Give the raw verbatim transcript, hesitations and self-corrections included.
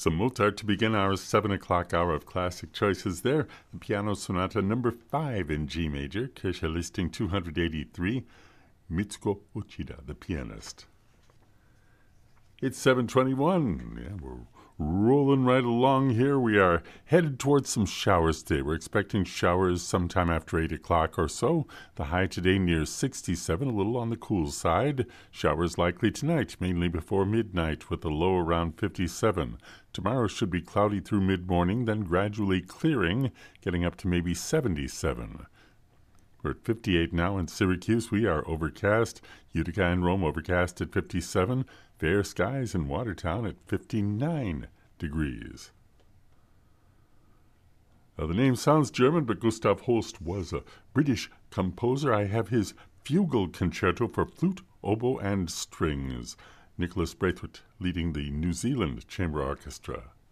Some Mozart to begin our seven o'clock hour of classic choices there. The Piano Sonata number five in G major, Kirche listing two hundred eighty-three, Mitsuko Uchida, the pianist. It's seven twenty-one. Yeah, we're rolling right along here. We are headed towards some showers today. We're expecting showers sometime after eight o'clock or so. The high today near sixty-seven, a little on the cool side. Showers likely tonight, mainly before midnight, with a low around fifty-seven. Tomorrow should be cloudy through mid-morning, then gradually clearing, getting up to maybe seventy-seven. We're at fifty-eight now in Syracuse. We are overcast. Utica and Rome overcast at fifty-seven. Fair skies in Watertown at fifty-nine degrees. Now, the name sounds German, but Gustav Holst was a British composer. I have his Fugal Concerto for flute, oboe, and strings. Nicholas Braithwaite leading the New Zealand Chamber Orchestra.